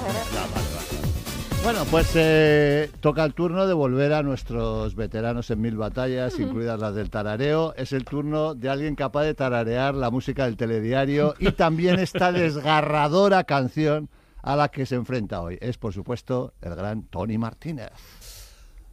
Ya, vale, vale. Bueno, pues toca el turno de volver a nuestros veteranos en 1000 batallas, incluidas las del tarareo. Es el turno de alguien capaz de tararear la música del telediario y también esta desgarradora canción a la que se enfrenta hoy. Es, por supuesto, el gran Tony Martínez.